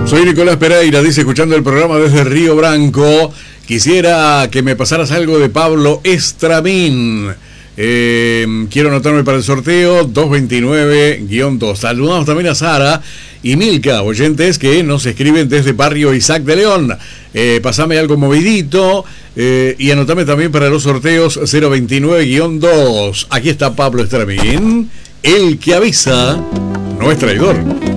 Soy Nicolás Pereira, dice, escuchando el programa desde Río Branco. Quisiera que me pasaras algo de Pablo Estramín. Quiero anotarme para el sorteo 229-2. Saludamos también a Sara y Milka, oyentes que nos escriben desde Barrio Isaac de León. Pasame algo movidito y anotame también para los sorteos 029-2. Aquí está Pablo Estramín, el que avisa no es traidor.